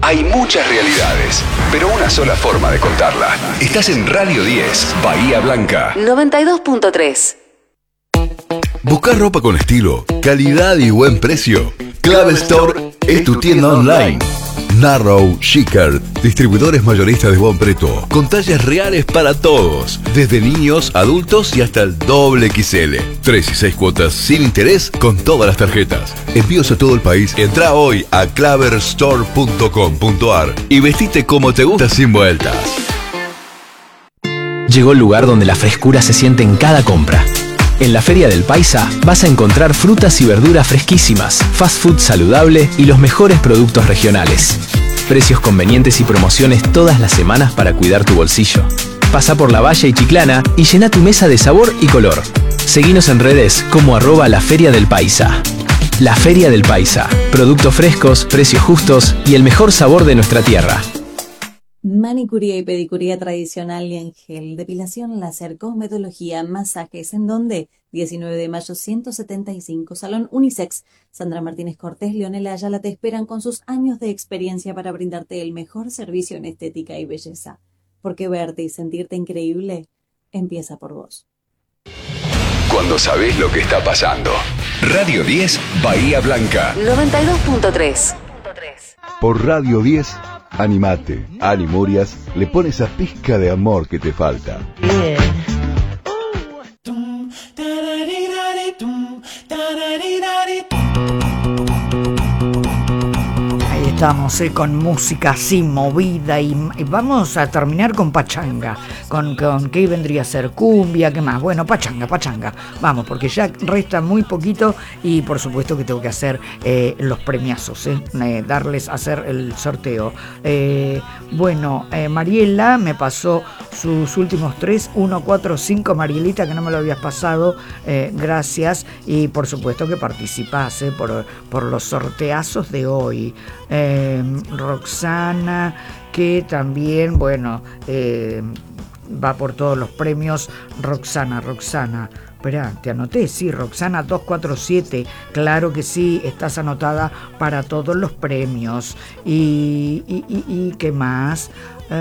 Hay muchas realidades, pero una sola forma de contarla. Estás en Radio 10, Bahía Blanca. 92.3. ¿Buscas ropa con estilo, calidad y buen precio? Clave Store es tu tienda online. Narrow, Chicker, distribuidores mayoristas de buen precio, con tallas reales para todos, desde niños, adultos y hasta el XXL. 3 y 6 cuotas sin interés con todas las tarjetas. Envíos a todo el país. Entra hoy a claverstore.com.ar y vestite como te gusta sin vueltas. Llegó el lugar donde la frescura se siente en cada compra. En la Feria del Paisa vas a encontrar frutas y verduras fresquísimas, fast food saludable y los mejores productos regionales. Precios convenientes y promociones todas las semanas para cuidar tu bolsillo. Pasa por La Valle y Chiclana y llena tu mesa de sabor y color. Seguinos en redes como @La Feria del Paisa. La Feria del Paisa. Productos frescos, precios justos y el mejor sabor de nuestra tierra. Manicuría y pedicuría tradicional y en gel, depilación láser, cosmetología, masajes. ¿En dónde? 19 de mayo 175, Salón Unisex. Sandra Martínez Cortés, Leonela Ayala te esperan con sus años de experiencia para brindarte el mejor servicio en estética y belleza. Porque verte y sentirte increíble empieza por vos. Cuando sabés lo que está pasando. Radio 10, Bahía Blanca. 92.3. Por Radio 10, animate. A Animurias le pone esa pizca de amor que te falta. Ahí estamos, con música así movida y vamos a terminar con pachanga, con qué vendría a ser cumbia, qué más, bueno, pachanga, vamos, porque ya resta muy poquito y por supuesto que tengo que hacer los premiazos, hacer el sorteo. Mariela me pasó sus últimos 3, 1, 4, 5, Marielita, que no me lo habías pasado, gracias, y por supuesto que participás por los sorteazos de hoy. Roxana, que también, va por todos los premios. Roxana, espera, te anoté, sí, Roxana 247, claro que sí, estás anotada para todos los premios. Y ¿qué más?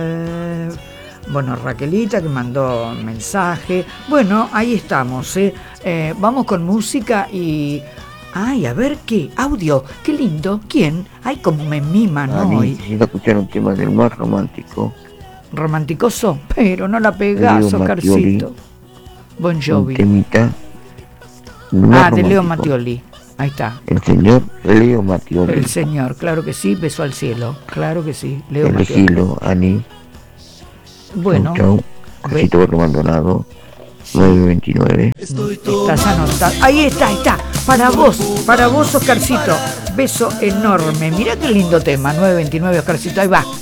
Raquelita, que mandó mensaje. Bueno, ahí estamos, vamos con música y... Ay, a ver qué, audio, qué lindo, ¿quién? Ay, como me miman hoy. Necesito escuchar un tema del más romántico. Romanticoso, pero no la pegas, Oscarcito. Bon Jovi. Un temita de Leo Mattioli. Ahí está. El señor Leo Mattioli. El señor, claro que sí, beso al cielo. Claro que sí, Leo Mattioli. Elegilo, Ani. Bueno. Chau, Casito Barrio Abandonado. 929. Estás anotado. Ahí está. Para vos, Oscarcito. Beso enorme. Mirá qué lindo tema. 929, Oscarcito. Ahí va.